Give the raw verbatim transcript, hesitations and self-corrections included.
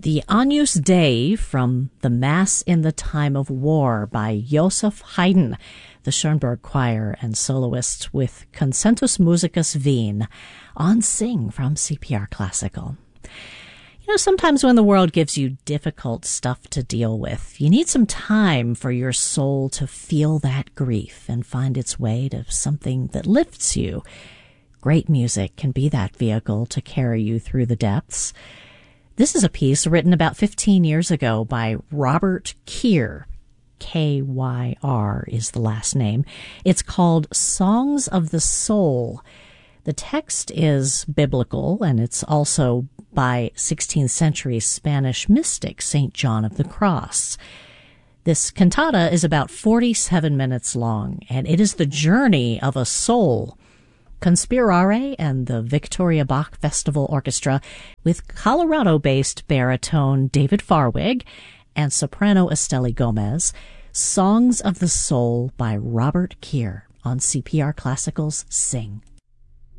The Agnus Dei from The Mass in the Time of War by Joseph Haydn, the Schoenberg Choir and soloists with Concentus Musicus Wien, on Sing from C P R Classical. You know, sometimes when the world gives you difficult stuff to deal with, you need some time for your soul to feel that grief and find its way to something that lifts you. Great music can be that vehicle to carry you through the depths. This is a piece written about fifteen years ago by Robert Kyer. K Y R is the last name. It's called Songs of the Soul. The text is biblical, and it's also by sixteenth century Spanish mystic Saint John of the Cross. This cantata is about forty-seven minutes long, and it is the journey of a soul. Conspirare and the Victoria Bach Festival Orchestra with Colorado-based baritone David Farwig and soprano Esteli Gomez. Songs of the Soul by Robert Kyer on C P R Classical's Sing.